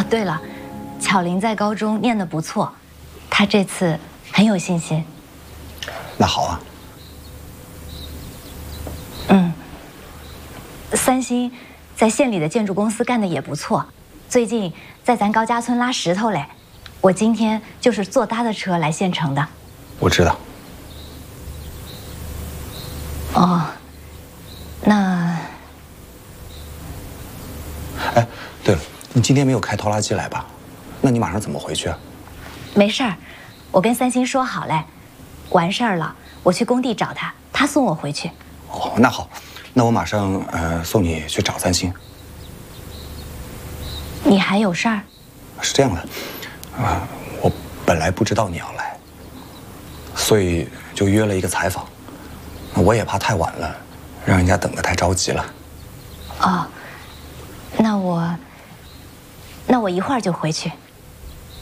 对了，巧玲在高中念得不错，她这次很有信心。 那好啊。 三星在县里的建筑公司干得也不错，最近在咱高家村拉石头嘞。我今天就是坐他的车来县城的。 我知道。 哦，那…… 哎，对了，你今天没有开拖拉机来吧？那你马上怎么回去啊？ 没事儿，我跟三星说好嘞，完事儿了我去工地找他，他送我回去。 哦，那好，那我马上送你去找三星。 你还有事儿？ 是这样的，我本来不知道你要来，所以就约了一个采访。我也怕太晚了，让人家等得太着急了。 哦，那我一会儿就回去。